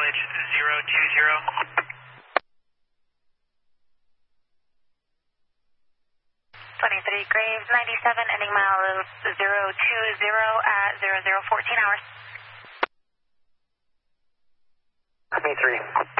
mileage 020. 23 Graves 97, ending miles 020 at 0014 hours. 23.